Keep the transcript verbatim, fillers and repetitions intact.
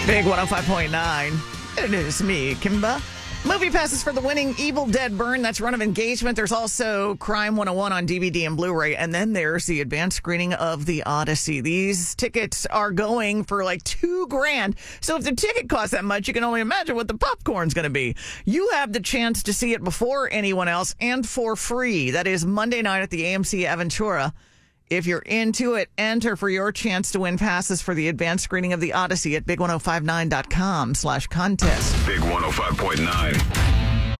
Big one oh five point nine. It is me, Kimba. Movie passes for the winning Evil Dead Burn. That's Run of Engagement. There's also Crime one oh one on D V D and Blu-ray. And then there's the advanced screening of The Odyssey. These tickets are going for like two grand. So if the ticket costs that much, you can only imagine what the popcorn's going to be. You have the chance to see it before anyone else and for free. That is Monday night at the A M C Aventura. If you're into it, enter for your chance to win passes for the advanced screening of The Odyssey at big ten fifty-nine dot com slash contest. Big one oh five point nine.